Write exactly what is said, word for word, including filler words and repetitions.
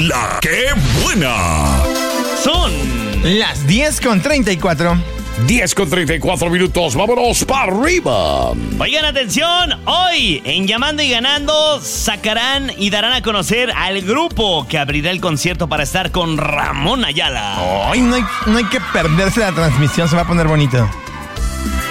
La que buena. Son las diez con treinta y cuatro. diez con treinta y cuatro minutos. Vámonos para arriba. Oigan, atención, hoy en Llamando y Ganando sacarán y darán a conocer al grupo que abrirá el concierto para estar con Ramón Ayala. Ay, no hay, no hay que perderse la transmisión, se va a poner bonito.